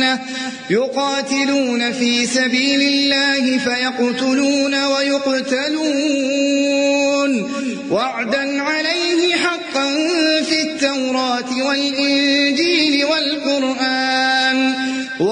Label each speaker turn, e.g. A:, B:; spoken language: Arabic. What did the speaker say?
A: السنة يقاتلون في سبيل الله فيقتلون ويقتلون وعدا عليه حقا في التوراة والإنجيل والقرآن